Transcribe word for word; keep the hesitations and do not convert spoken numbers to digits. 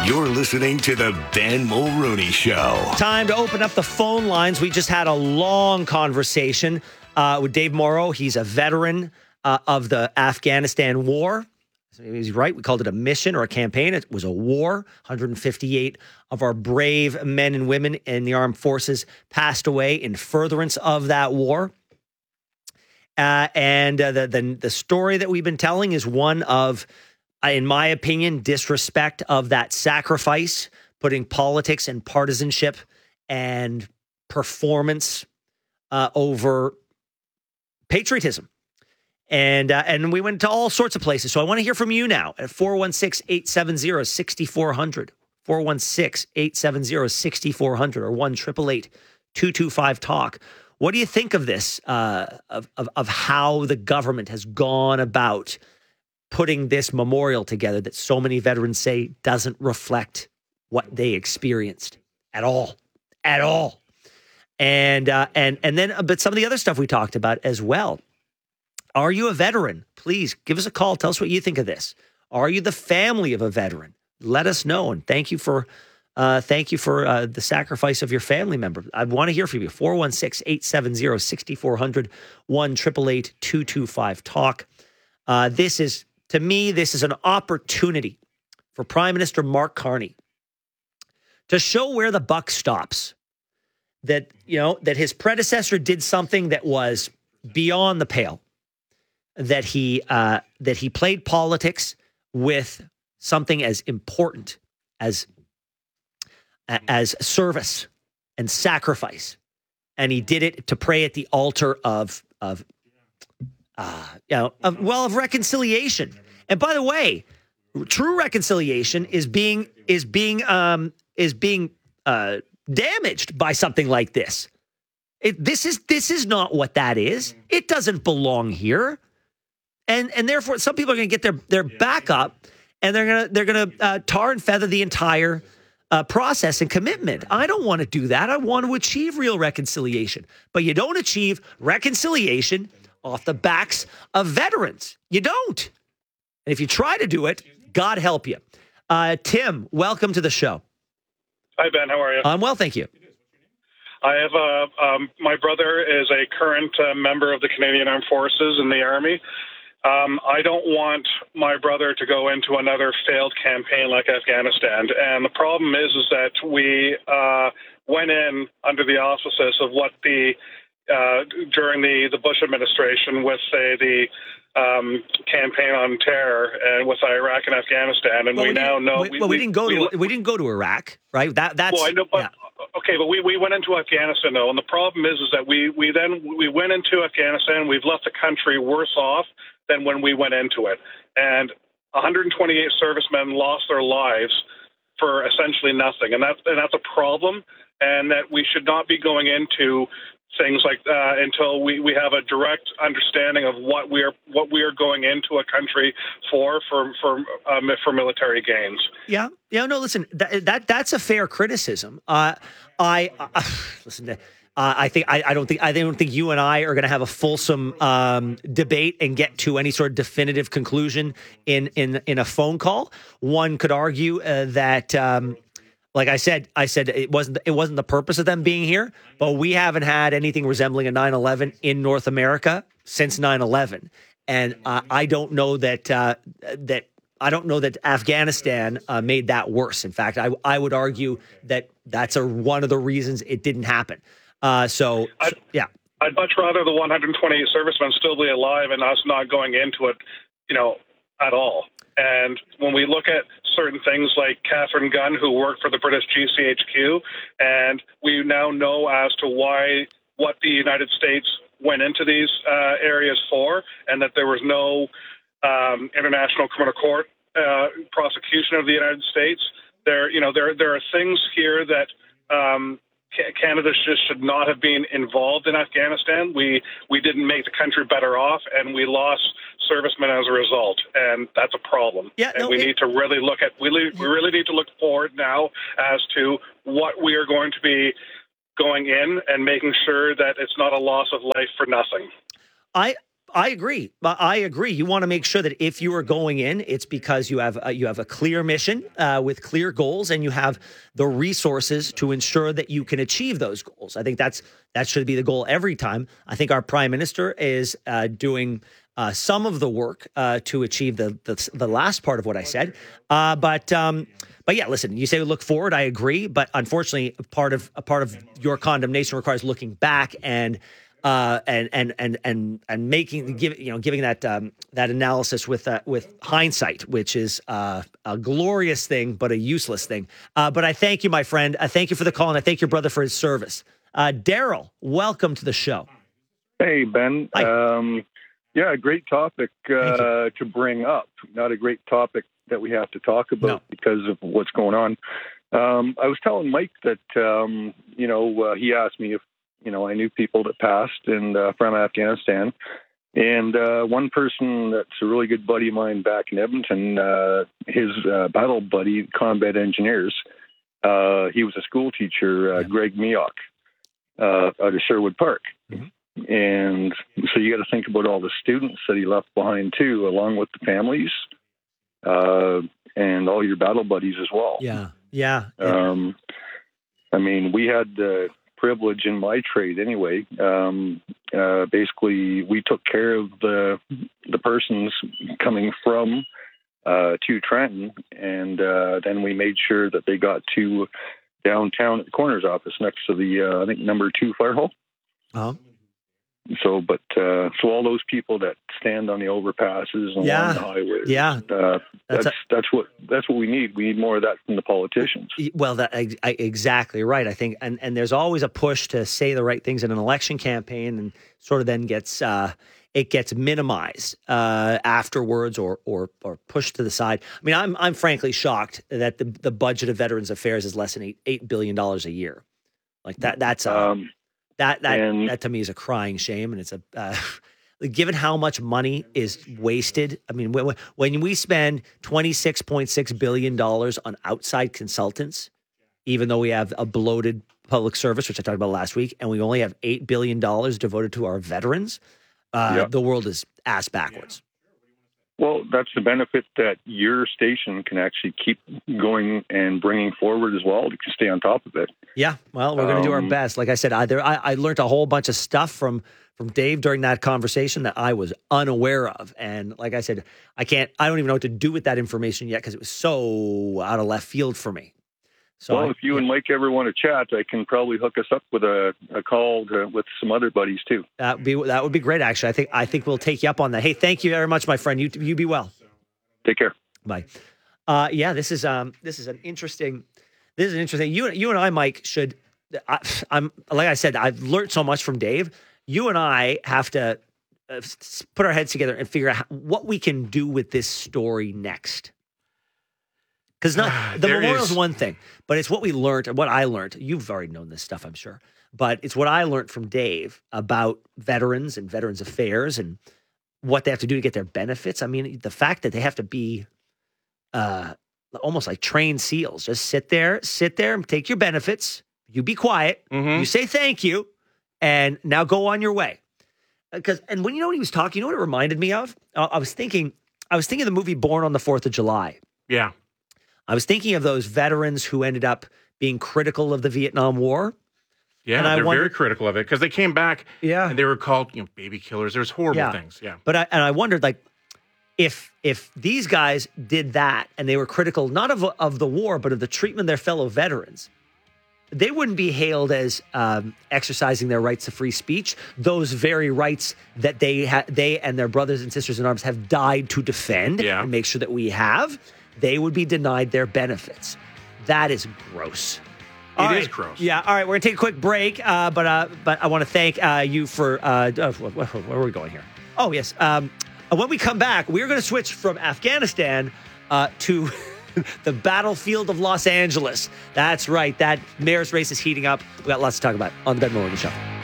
You're listening to the Ben Mulrooney Show. Time to open up the phone lines. We just had a long conversation uh, with Dave Morrow. He's a veteran uh, of the Afghanistan war. He's right. We called it a mission or a campaign. It was a war. one hundred fifty-eight of our brave men and women in the armed forces passed away in furtherance of that war. Uh, and uh, the, the the story that we've been telling is one of, uh, in my opinion, disrespect of that sacrifice, putting politics and partisanship and performance uh, over patriotism. And uh, and we went to all sorts of places. So I want to hear from you now at four one six, eight seven zero, six four zero zero, four one six, eight seven zero, six four zero zero, or one eight eight eight, two two five, talk. What do you think of this, uh, of, of, of how the government has gone about putting this memorial together that so many veterans say doesn't reflect what they experienced at all, at all? And, uh, and, and then, but some of the other stuff we talked about as well. Are you a veteran? Please give us a call. Tell us what you think of this. Are you the family of a veteran? Let us know. And thank you for uh, thank you for uh, the sacrifice of your family member. I want to hear from you. four one six, eight seven zero, six four zero zero, one eight eight eight, two two five, talk. Uh, this is, to me, this is an opportunity for Prime Minister Mark Carney to show where the buck stops. That, you know, that his predecessor did something that was beyond the pale. That he uh, that he played politics with something as important as as service and sacrifice, and he did it to pray at the altar of of uh, you know of, well of reconciliation. And by the way, true reconciliation is being is being um, is being uh, damaged by something like this. It, this is this is not what that is. It doesn't belong here. And and therefore, some people are going to get their, their back up, and they're going to they're going to uh, tar and feather the entire uh, process and commitment. I don't want to do that. I want to achieve real reconciliation. But you don't achieve reconciliation off the backs of veterans. You don't. And if you try to do it, God help you. Uh, Tim, welcome to the show. Hi, Ben. How are you? I'm well, thank you. I have a um, my brother is a current uh, member of the Canadian Armed Forces in the Army. Um, I don't want my brother to go into another failed campaign like Afghanistan. And the problem is, is that we uh, went in under the auspices of what the, uh, during the, the Bush administration with, say, the um, campaign on terror and with Iraq and Afghanistan. And well, we, we now know... We, well, we, we didn't go we, to we didn't go to Iraq, right? That That's... Well, I know, but... Yeah. Okay, but we, we went into Afghanistan, though, and the problem is is that we, we then we went into Afghanistan. We've left the country worse off than when we went into it. And one hundred twenty-eight servicemen lost their lives for essentially nothing, and that's and that's a problem. And that we should not be going into things like uh, until we, we have a direct understanding of what we are what we are going into a country for for for um, for military gains. Yeah, yeah. No, listen, that, that that's a fair criticism. Uh, I uh, listen. Uh, I think I, I don't think I don't think you and I are going to have a fulsome um, debate and get to any sort of definitive conclusion in in in a phone call. One could argue uh, that. Um, Like I said, I said it wasn't it wasn't the purpose of them being here, but we haven't had anything resembling a nine eleven in North America since nine eleven, and uh, I don't know that uh, that I don't know that Afghanistan uh, made that worse. In fact, I I would argue that that's a, one of the reasons it didn't happen. Uh, so, I'd, yeah, I'd much rather the one hundred twenty-eight servicemen still be alive and us not going into it, you know, at all. And when we look at certain things like Catherine Gunn, who worked for the British G C H Q, and we now know as to why, what the United States went into these uh, areas for, and that there was no um, International Criminal Court uh, prosecution of the United States. There, you know, there there are things here that um, Canada just should not have been involved in Afghanistan. We we didn't make the country better off, and we lost servicemen as a result, and that's a problem. Yeah, and no, we it, need to really look at we we really need to look forward now as to what we are going to be going in and making sure that it's not a loss of life for nothing. I I agree. I agree. You want to make sure that if you are going in, it's because you have a, you have a clear mission uh, with clear goals, and you have the resources to ensure that you can achieve those goals. I think that's that should be the goal every time. I think our prime minister is uh, doing uh, some of the work uh, to achieve the, the the last part of what I said. Uh, but um, but yeah, listen. You say look forward. I agree, but unfortunately, part of a part of your condemnation requires looking back and. Uh, and and and and and making give you know giving that um, that analysis with uh, with hindsight, which is uh, a glorious thing but a useless thing. Uh, but I thank you, my friend. I thank you for the call, and I thank your brother for his service. Uh, Daryl, welcome to the show. Hey Ben, Hi. um, yeah, great topic uh, to bring up. Not a great topic that we have to talk about No. because of what's going on. Um, I was telling Mike that um, you know uh, he asked me if. You know, I knew people that passed and uh, from Afghanistan, and uh, one person that's a really good buddy of mine back in Edmonton, uh, his uh, battle buddy, combat engineers. Uh, he was a school teacher, uh, Greg Mioch, uh, out of Sherwood Park, Mm-hmm. and so you got to think about all the students that he left behind too, along with the families, uh, and all your battle buddies as well. Yeah, yeah. Um, I mean, we had the privilege in my trade anyway. Um, uh, basically, we took care of the the persons coming from uh, to Trenton, and uh, then we made sure that they got to downtown at the coroner's office next to the uh, I think number two fire hall. Uh-huh. So, but uh, so all those people that stand on the overpasses and Yeah. along the highways, Yeah. uh, That's that's a- that's what that's what we need. We need more of that from the politicians. Well, that I, I, exactly right. I think, and, and there's always a push to say the right things in an election campaign, and sort of then gets uh, it gets minimized uh, afterwards, or or or pushed to the side. I mean, I'm I'm frankly shocked that the the budget of Veterans Affairs is less than eight eight billion dollars a year. Like that. That's uh, Um, that that and- that to me is a crying shame, and it's a. Uh, Given how much money is wasted, I mean, when, when we spend twenty-six point six billion dollars on outside consultants, even though we have a bloated public service, which I talked about last week, and we only have eight billion dollars devoted to our veterans, uh, Yep. the world is ass backwards. Well, that's the benefit that your station can actually keep going and bringing forward as well to stay on top of it. Yeah, well, we're going to do our Um, best. Like I said, I, there, I, I learned a whole bunch of stuff from from Dave during that conversation that I was unaware of. And like I said, I can't, I don't even know what to do with that information yet because it was so out of left field for me. So well, I- if you and Mike ever want to chat, I can probably hook us up with a, a call to, with some other buddies too. that would be that would be great. Actually, I think I think we'll take you up on that. Hey, thank you very much, my friend. You you be well. Take care. Bye. Uh, yeah, this is um this is an interesting this is an interesting. You you and I, Mike, should. I, I'm like I said, I've learned so much from Dave. You and I have to uh, s- put our heads together and figure out how, what we can do with this story next. Because not the There memorial is is- one thing, but it's what we learned and what I learned. You've already known this stuff, I'm sure, but it's what I learned from Dave about veterans and veterans affairs and what they have to do to get their benefits. I mean, the fact that they have to be uh, almost like trained SEALs, just sit there, sit there and take your benefits. You be quiet. Mhm. You say thank you, and now go on your way. Because and when you know when he was talking, you know what it reminded me of? I, I was thinking, I was thinking of the movie Born on the Fourth of July. Yeah. I was thinking of those veterans who ended up being critical of the Vietnam War. Yeah, And I they're wonder- very critical of it because they came back Yeah. and they were called, you know, baby killers. There's horrible Yeah. things. Yeah. But I, and I wondered, like, if if these guys did that and they were critical not of of the war but of the treatment of their fellow veterans, they wouldn't be hailed as um, exercising their rights to free speech. Those very rights that they ha- they and their brothers and sisters in arms have died to defend Yeah. and make sure that we have. They would be denied their benefits. That is gross. It All is right. gross. Yeah. All right. We're gonna take a quick break, uh, but uh, but I want to thank uh, you for uh, uh, where, where are we going here? Oh yes. Um, when we come back, we're going to switch from Afghanistan uh, to the battlefield of Los Angeles. That's right. That mayor's race is heating up. We got lots to talk about on the Ben Maroney Show.